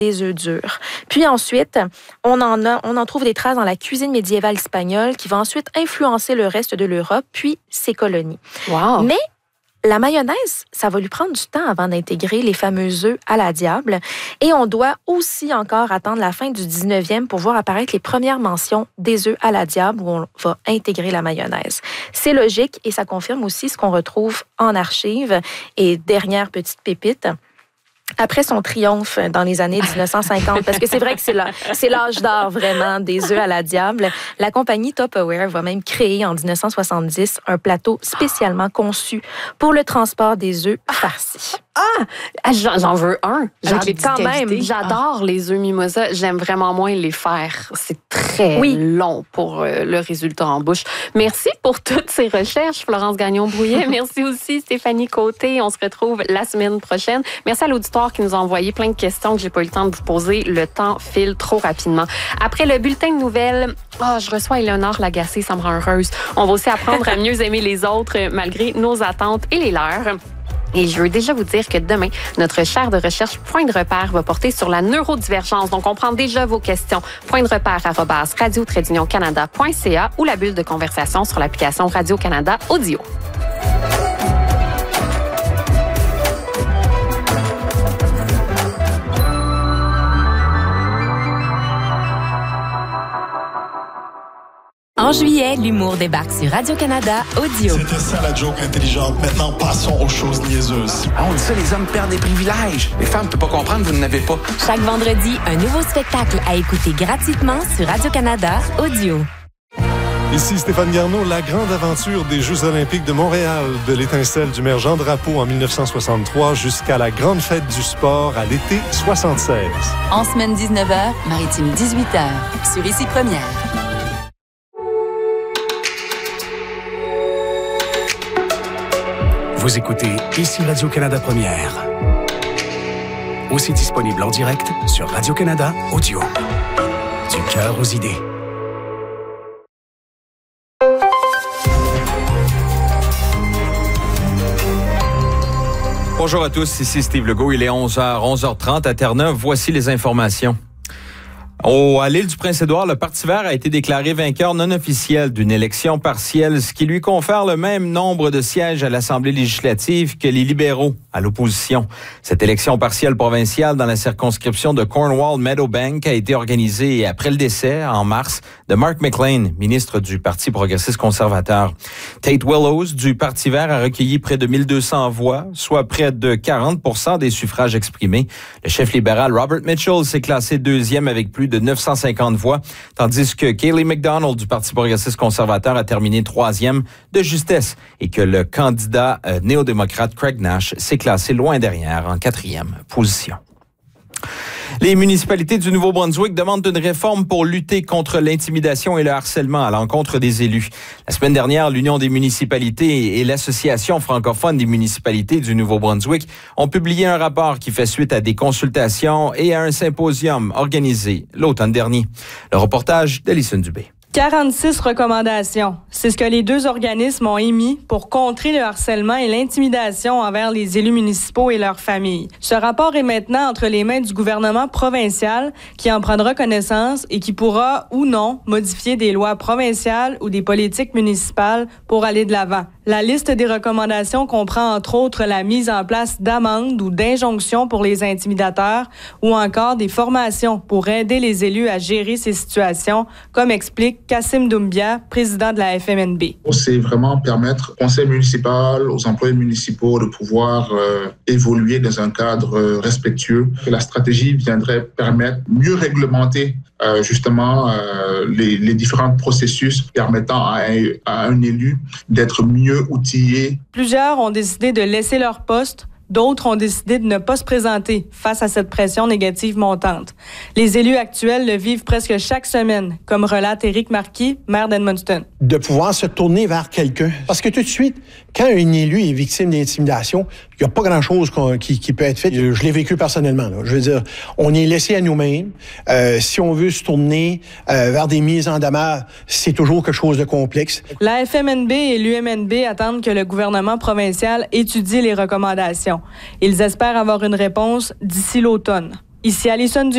des œufs durs. Puis ensuite, on en trouve des traces dans la cuisine médiévale espagnole qui va ensuite influencer le reste de l'Europe, puis ses colonies. Wow. Mais la mayonnaise, ça va lui prendre du temps avant d'intégrer les fameux œufs à la diable. Et on doit aussi encore attendre la fin du 19e pour voir apparaître les premières mentions des œufs à la diable où on va intégrer la mayonnaise. C'est logique et ça confirme aussi ce qu'on retrouve en archives. Et dernière petite pépite, après son triomphe dans les années 1950, parce que c'est vrai que c'est l'âge d'or vraiment des œufs à la diable, la compagnie Tupperware va même créer en 1970 un plateau spécialement conçu pour le transport des œufs farcis. J'en veux un. Quand même. J'adore les œufs mimosa. J'aime vraiment moins les faire. C'est très long pour le résultat en bouche. Merci pour toutes ces recherches, Florence Gagnon-Brouillet. Merci aussi, Stéphanie Côté. On se retrouve la semaine prochaine. Merci à l'auditoire qui nous a envoyé plein de questions que j'ai pas eu le temps de vous poser. Le temps file trop rapidement. Après le bulletin de nouvelles, je reçois Éléonore Lagacé. Ça me rend heureuse. On va aussi apprendre à mieux aimer les autres malgré nos attentes et les leurs. Et je veux déjà vous dire que demain, notre chaire de recherche Point de repère va porter sur la neurodivergence. Donc, on prend déjà vos questions. Point de repère @radio-canada.ca ou la bulle de conversation sur l'application Radio-Canada Audio. En juillet, l'humour débarque sur Radio-Canada Audio. C'était ça la joke intelligente. Maintenant, passons aux choses niaiseuses. On dit ça, les hommes perdent des privilèges. Les femmes ne peuvent pas comprendre, vous n'en avez pas. Chaque vendredi, un nouveau spectacle à écouter gratuitement sur Radio-Canada Audio. Ici Stéphane Garneau, la grande aventure des Jeux olympiques de Montréal, de l'étincelle du maire Jean Drapeau en 1963 jusqu'à la grande fête du sport à l'été 76. En semaine 19h, maritime 18h, sur Ici Première. Vous écoutez Ici Radio-Canada Première. Aussi disponible en direct sur Radio-Canada Audio. Du cœur aux idées. Bonjour à tous, ici Steve Legault. Il est 11h30 à Terre-Neuve. Voici les informations. À l'île du Prince-Édouard, le Parti vert a été déclaré vainqueur non officiel d'une élection partielle, ce qui lui confère le même nombre de sièges à l'Assemblée législative que les libéraux à l'opposition. Cette élection partielle provinciale dans la circonscription de Cornwall-Meadowbank a été organisée après le décès, en mars, de Mark McLean, ministre du Parti progressiste conservateur. Tate Willows, du Parti vert, a recueilli près de 1200 voix, soit près de 40% des suffrages exprimés. Le chef libéral Robert Mitchell s'est classé deuxième avec plus de 950 voix, tandis que Kayleigh McDonald du Parti progressiste conservateur a terminé troisième de justesse et que le candidat néo-démocrate Craig Nash s'est classé loin derrière en quatrième position. Les municipalités du Nouveau-Brunswick demandent une réforme pour lutter contre l'intimidation et le harcèlement à l'encontre des élus. La semaine dernière, l'Union des municipalités et l'Association francophone des municipalités du Nouveau-Brunswick ont publié un rapport qui fait suite à des consultations et à un symposium organisé l'automne dernier. Le reportage d'Alison Dubé. 46 recommandations. C'est ce que les deux organismes ont émis pour contrer le harcèlement et l'intimidation envers les élus municipaux et leurs familles. Ce rapport est maintenant entre les mains du gouvernement provincial qui en prendra connaissance et qui pourra ou non modifier des lois provinciales ou des politiques municipales pour aller de l'avant. La liste des recommandations comprend entre autres la mise en place d'amendes ou d'injonctions pour les intimidateurs ou encore des formations pour aider les élus à gérer ces situations, comme explique Kassim Doumbia, président de la FMNB. C'est vraiment permettre au conseil municipal, aux employés municipaux de pouvoir évoluer dans un cadre respectueux. La stratégie viendrait permettre mieux réglementer les différents processus permettant à un élu d'être mieux outillé. Plusieurs ont décidé de laisser leur poste. D'autres ont décidé de ne pas se présenter face à cette pression négative montante. Les élus actuels le vivent presque chaque semaine, comme relate Éric Marquis, maire d'Edmundston. De pouvoir se tourner vers quelqu'un. Parce que tout de suite, quand un élu est victime d'intimidation, il n'y a pas grand-chose qui peut être fait. Je l'ai vécu personnellement. Là. Je veux dire, on est laissé à nous-mêmes. Si on veut se tourner vers des mises en demeure, c'est toujours quelque chose de complexe. La FMNB et l'UMNB attendent que le gouvernement provincial étudie les recommandations. Ils espèrent avoir une réponse d'ici l'automne. Ici Alison